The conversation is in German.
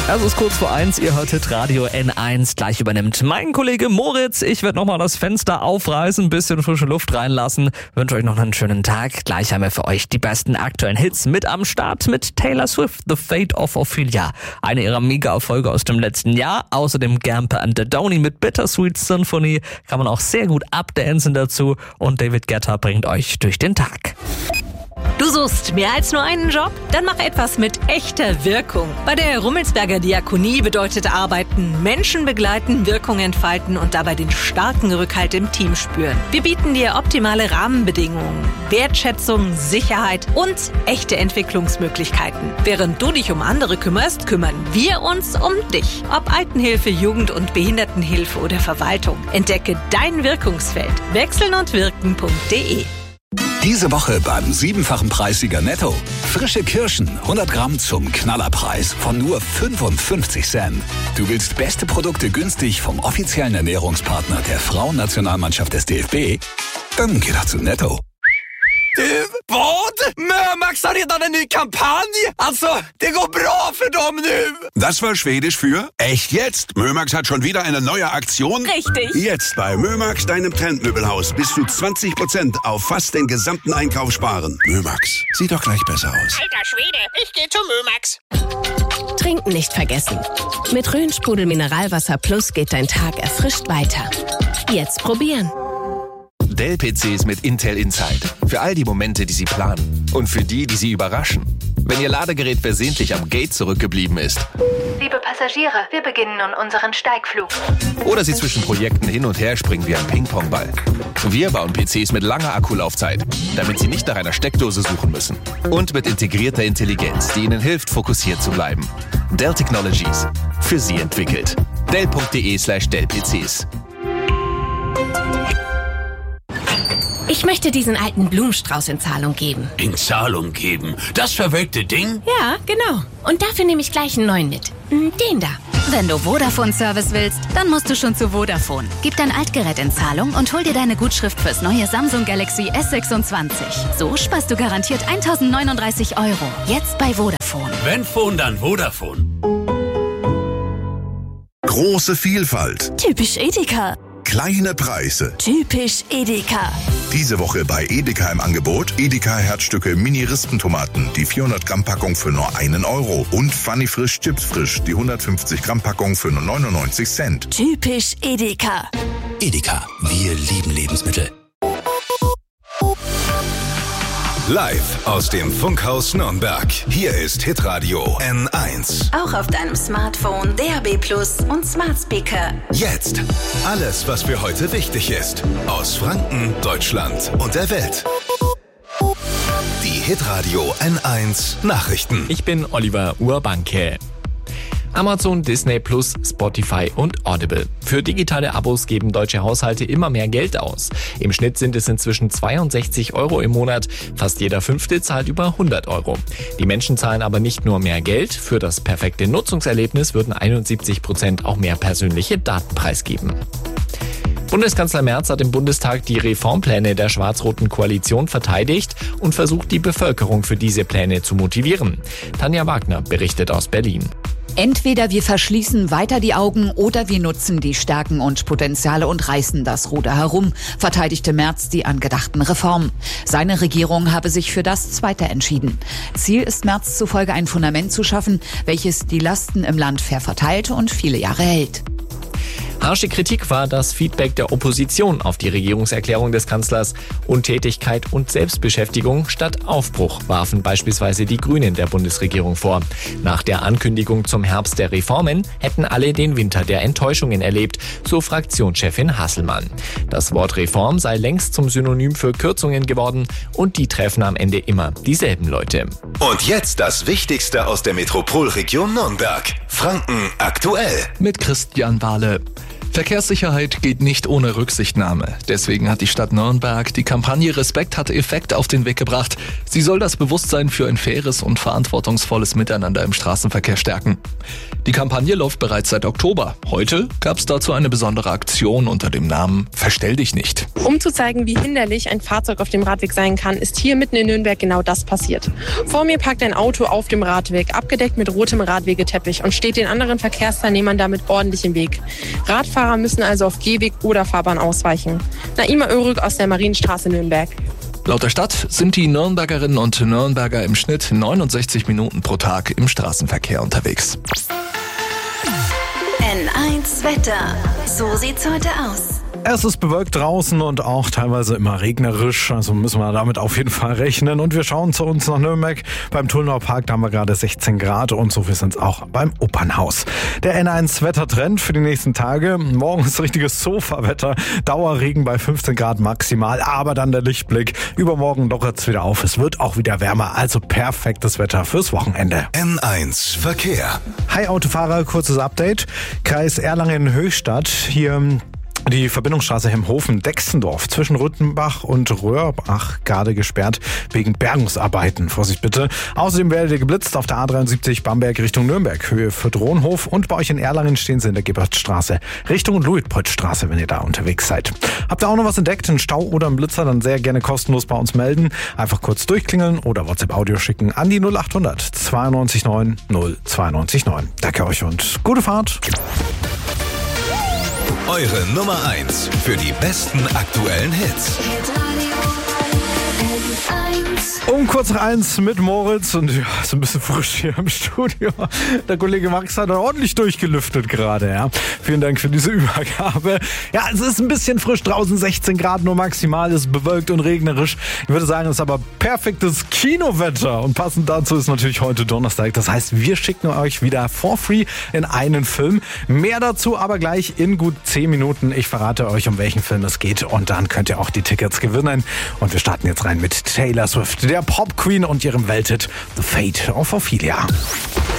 Es ist kurz vor 1, ihr hörtet Radio N1, gleich übernimmt mein Kollege Moritz. Ich werde nochmal das Fenster aufreißen, ein bisschen frische Luft reinlassen. Wünsche euch noch einen schönen Tag. Gleich haben wir für euch die besten aktuellen Hits mit am Start mit Taylor Swift, The Fate of Ophelia. Eine ihrer Mega-Erfolge aus dem letzten Jahr. Außerdem Gamper and the Donny mit Bittersweet Symphony. Kann man auch sehr gut abdancen dazu. Und David Guetta bringt euch durch den Tag. Du suchst mehr als nur einen Job? Dann mach etwas mit echter Wirkung. Bei der Rummelsberger Diakonie bedeutet Arbeiten Menschen begleiten, Wirkung entfalten und dabei den starken Rückhalt im Team spüren. Wir bieten dir optimale Rahmenbedingungen, Wertschätzung, Sicherheit und echte Entwicklungsmöglichkeiten. Während du dich um andere kümmerst, kümmern wir uns um dich. Ob Altenhilfe, Jugend- und Behindertenhilfe oder Verwaltung. Entdecke dein Wirkungsfeld. wechselnundwirken.de. Diese Woche beim 7-fachen Preissieger Netto. Frische Kirschen, 100 Gramm zum Knallerpreis von nur 55 Cent. Du willst beste Produkte günstig vom offiziellen Ernährungspartner der Frauennationalmannschaft des DFB? Dann geh doch zu Netto. Vad? Mömax har redan en ny kampanj! Alltså, det går bra för dem nu! Das war Schwedisch für echt jetzt. Mömax hat schon wieder eine neue Aktion. Richtig. Jetzt bei Mömax, deinem Trendmöbelhaus, bis zu 20% auf fast den gesamten Einkauf sparen. Mömax, sieht doch gleich besser aus. Alter Schwede, ich gehe zu Mömax. Trinken nicht vergessen. Mit Rhön-Sprudel Mineralwasser Plus geht dein Tag erfrischt weiter. Jetzt probieren. Dell-PCs mit Intel Inside. Für all die Momente, die Sie planen. Und für die, die Sie überraschen. Wenn Ihr Ladegerät versehentlich am Gate zurückgeblieben ist. Liebe Passagiere, wir beginnen nun unseren Steigflug. Oder Sie zwischen Projekten hin und her springen wie ein Ping-Pong-Ball. Wir bauen PCs mit langer Akkulaufzeit, damit Sie nicht nach einer Steckdose suchen müssen. Und mit integrierter Intelligenz, die Ihnen hilft, fokussiert zu bleiben. Dell Technologies. Für Sie entwickelt. Dell.de/Dell-PCs. Ich möchte diesen alten Blumenstrauß in Zahlung geben. In Zahlung geben? Das verwelkte Ding? Ja, genau. Und dafür nehme ich gleich einen neuen mit. Den da. Wenn du Vodafone-Service willst, dann musst du schon zu Vodafone. Gib dein Altgerät in Zahlung und hol dir deine Gutschrift fürs neue Samsung Galaxy S26. So sparst du garantiert 1.039 €. Jetzt bei Vodafone. Wenn Phone, dann Vodafone. Große Vielfalt. Typisch Edeka. Kleine Preise. Typisch Edeka. Diese Woche bei Edeka im Angebot Edeka Herzstücke Mini-Rispentomaten, die 400 Gramm Packung für nur 1 €. Und Funny Frisch Chips Frisch, die 150 Gramm Packung für nur 99 Cent. Typisch Edeka. Edeka, wir lieben Lebensmittel. Live aus dem Funkhaus Nürnberg. Hier ist Hitradio N1. Auch auf deinem Smartphone, DAB+ und Smart Speaker. Jetzt alles, was für heute wichtig ist. Aus Franken, Deutschland und der Welt. Die Hitradio N1 Nachrichten. Ich bin Oliver Urbanke. Amazon, Disney+, Spotify und Audible. Für digitale Abos geben deutsche Haushalte immer mehr Geld aus. Im Schnitt sind es inzwischen 62 € im Monat. Fast jeder Fünfte zahlt über 100 €. Die Menschen zahlen aber nicht nur mehr Geld. Für das perfekte Nutzungserlebnis würden 71% auch mehr persönliche Daten preisgeben. Bundeskanzler Merz hat im Bundestag die Reformpläne der schwarz-roten Koalition verteidigt und versucht, die Bevölkerung für diese Pläne zu motivieren. Tanja Wagner berichtet aus Berlin. Entweder wir verschließen weiter die Augen oder wir nutzen die Stärken und Potenziale und reißen das Ruder herum, verteidigte Merz die angedachten Reformen. Seine Regierung habe sich für das Zweite entschieden. Ziel ist Merz zufolge ein Fundament zu schaffen, welches die Lasten im Land fair verteilt und viele Jahre hält. Harsche Kritik war das Feedback der Opposition auf die Regierungserklärung des Kanzlers. Untätigkeit und Selbstbeschäftigung statt Aufbruch warfen beispielsweise die Grünen der Bundesregierung vor. Nach der Ankündigung zum Herbst der Reformen hätten alle den Winter der Enttäuschungen erlebt, so Fraktionschefin Hasselmann. Das Wort Reform sei längst zum Synonym für Kürzungen geworden und die treffen am Ende immer dieselben Leute. Und jetzt das Wichtigste aus der Metropolregion Nürnberg. Franken aktuell. Mit Christian Wahle. Verkehrssicherheit geht nicht ohne Rücksichtnahme. Deswegen hat die Stadt Nürnberg die Kampagne Respekt hat Effekt auf den Weg gebracht. Sie soll das Bewusstsein für ein faires und verantwortungsvolles Miteinander im Straßenverkehr stärken. Die Kampagne läuft bereits seit Oktober. Heute gab es dazu eine besondere Aktion unter dem Namen Verstell dich nicht. Um zu zeigen, wie hinderlich ein Fahrzeug auf dem Radweg sein kann, ist hier mitten in Nürnberg genau das passiert. Vor mir parkt ein Auto auf dem Radweg, abgedeckt mit rotem Radwegeteppich und steht den anderen Verkehrsteilnehmern damit ordentlich im Weg. Radfahrer müssen also auf Gehweg oder Fahrbahn ausweichen. Naima Örük aus der Marienstraße Nürnberg. Laut der Stadt sind die Nürnbergerinnen und Nürnberger im Schnitt 69 Minuten pro Tag im Straßenverkehr unterwegs. N1 Wetter. So sieht's heute aus. Es ist bewölkt draußen und auch teilweise immer regnerisch, also müssen wir damit auf jeden Fall rechnen. Und wir schauen zu uns nach Nürnberg. Beim Tullnauer Park, da haben wir gerade 16 Grad und so viel sind es auch beim Opernhaus. Der N1 Wettertrend für die nächsten Tage. Morgen ist richtiges Sofa-Wetter. Dauerregen bei 15 Grad maximal, aber dann der Lichtblick. Übermorgen lockert es wieder auf. Es wird auch wieder wärmer, also perfektes Wetter fürs Wochenende. N1 Verkehr. Hi Autofahrer, kurzes Update. Kreis Erlangen-Höchstadt. Hier die Verbindungsstraße Hemhofen-Dexendorf zwischen Rüttenbach und Röhrbach gerade gesperrt wegen Bergungsarbeiten. Vorsicht bitte. Außerdem werdet ihr geblitzt auf der A73 Bamberg Richtung Nürnberg, Höhe für Dronhof. Und bei euch in Erlangen stehen sie in der Gebertstraße Richtung Luitpoldstraße, wenn ihr da unterwegs seid. Habt ihr auch noch was entdeckt, einen Stau oder einen Blitzer, dann sehr gerne kostenlos bei uns melden. Einfach kurz durchklingeln oder WhatsApp-Audio schicken an die 0800 92 9 092 9. Danke euch und gute Fahrt. Eure Nummer 1 für die besten aktuellen Hits. Um kurz nach 1 mit Moritz und ja, so ein bisschen frisch hier im Studio. Der Kollege Max hat ordentlich durchgelüftet gerade, ja. Vielen Dank für diese Übergabe. Ja, es ist ein bisschen frisch draußen, 16 Grad nur maximal, es ist bewölkt und regnerisch. Ich würde sagen, es ist aber perfektes Kinowetter und passend dazu ist natürlich heute Donnerstag. Das heißt, wir schicken euch wieder for free in einen Film. Mehr dazu aber gleich in gut 10 Minuten. Ich verrate euch, um welchen Film es geht und dann könnt ihr auch die Tickets gewinnen. Und wir starten jetzt rein mit Taylor Swift, der Pop Queen und ihrem Welthit The Fate of Ophelia.